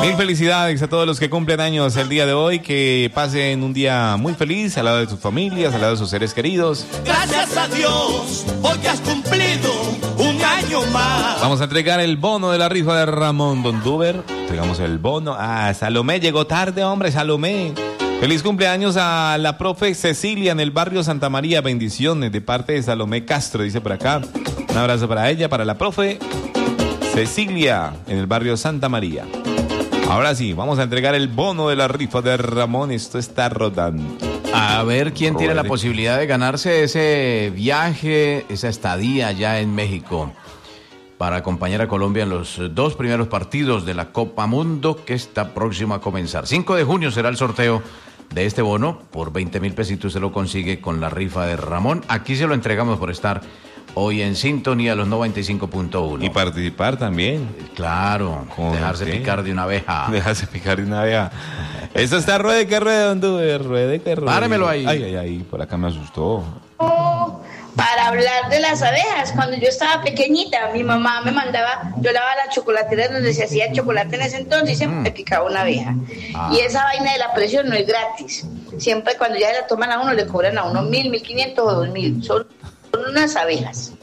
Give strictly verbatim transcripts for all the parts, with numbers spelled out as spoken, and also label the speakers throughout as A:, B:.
A: Mil felicidades a todos los que cumplen años el día de hoy, que pasen un día muy feliz al lado de sus familias, al lado de sus seres queridos.
B: Gracias a Dios, porque has cumplido un año más.
A: Vamos a entregar el bono de la rifa de Ramón Don Duber. Entregamos el bono. Ah, Salomé llegó tarde, hombre, Salomé. Feliz cumpleaños a la profe Cecilia en el barrio Santa María. Bendiciones de parte de Salomé Castro, dice por acá. Un abrazo para ella, para la profe Cecilia en el barrio Santa María. Ahora sí, vamos a entregar el bono de la rifa de Ramón. Esto está rodando.
C: A ver quién tiene la
A: Rodri.
C: posibilidad de ganarse ese viaje, esa estadía allá en México, para acompañar a Colombia en los dos primeros partidos de la Copa Mundo que está próximo a comenzar. cinco de junio será el sorteo de este bono. Por veinte mil pesitos se lo consigue con la rifa de Ramón. Aquí se lo entregamos por estar hoy en sintonía a los noventa y cinco punto uno.
A: Y participar también.
C: Claro,
A: ¿Cómo
C: dejarse
A: qué?
C: picar de una abeja.
A: Dejarse picar de una vez. Eso está ruede que ruede, Don Duber. Ruede que ruede.
C: Páremelo ahí.
A: Ay, ay, ay. Por acá me asustó.
D: Para hablar de las abejas, cuando yo estaba pequeñita, mi mamá me mandaba, yo lavaba la chocolatera donde se hacía chocolate en ese entonces y siempre me picaba una abeja.
C: Ah.
D: Y esa vaina de la presión no es gratis. Siempre cuando ya la toman a uno, le cobran a uno mil, mil quinientos o dos mil. Son, son unas abejas.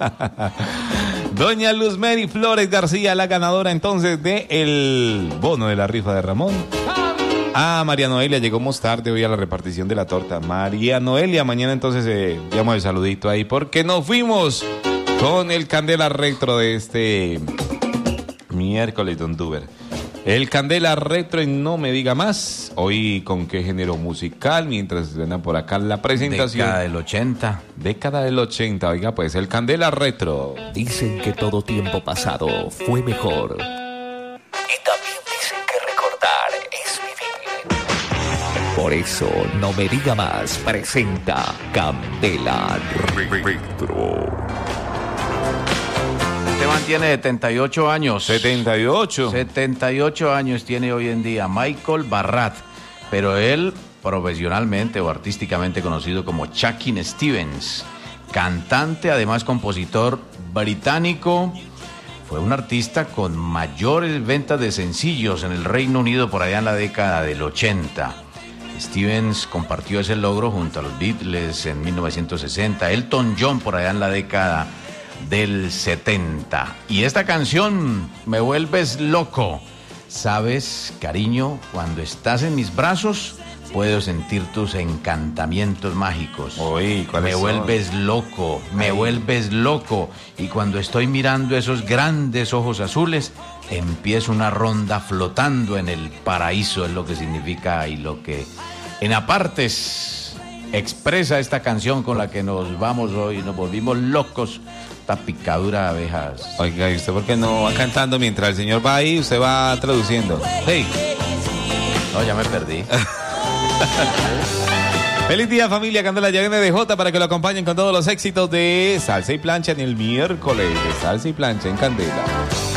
A: Doña Luz Mary Flores García, la ganadora entonces de el bono de la rifa de Ramón. Ah, María Noelia, llegamos tarde hoy a la repartición de la torta. María Noelia, mañana entonces eh, llamo el saludito ahí, porque nos fuimos con el Candela Retro de este miércoles, Don Duber. El Candela Retro en No Me Diga Más. Hoy con qué género musical, mientras suena por acá la presentación.
C: Década del ochenta.
A: Década del ochenta, oiga pues, el Candela Retro.
E: Dicen que todo tiempo pasado fue mejor. Y también dicen que recordar es vivir. Por eso, No Me Diga Más presenta Candela Retro.
C: Este man tiene setenta y ocho años.
A: setenta y ocho.
C: setenta y ocho años tiene hoy en día Michael Barrat, pero él profesionalmente o artísticamente conocido como Chuckin Stevens, cantante, además compositor británico. Fue un artista con mayores ventas de sencillos en el Reino Unido por allá en la década del ochenta. Stevens compartió ese logro junto a los Beatles en mil novecientos sesenta, Elton John por allá en la década del setenta. Y esta canción, Me Vuelves Loco. Sabes, cariño, cuando estás en mis brazos, puedo sentir tus encantamientos mágicos.
A: Uy, ¿cuáles
C: Me
A: son?
C: vuelves loco, me
A: Ay.
C: vuelves loco. Y cuando estoy mirando esos grandes ojos azules, empiezo una ronda flotando en el paraíso, es lo que significa y lo que en apartes expresa esta canción con la que nos vamos hoy. Nos volvimos locos. Esta picadura de abejas.
A: Oiga, ¿y usted por qué no va cantando mientras el señor va ahí? Usted va traduciendo. Hey.
C: No, ya me perdí.
A: Feliz día, familia. Candela ya viene de Jota para que lo acompañen con todos los éxitos de Salsa y Plancha en el miércoles de Salsa y Plancha en Candela.